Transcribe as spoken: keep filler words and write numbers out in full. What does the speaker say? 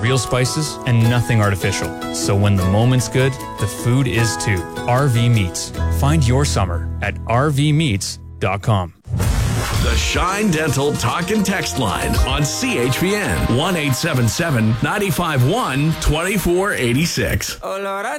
real spices, and nothing artificial. So when the moment's good, the food is too. R V Meats. Find your summer at r v meats dot com. The Shine Dental Talk and Text Line on C H P N one eight seven seven, nine five one, two four eight six.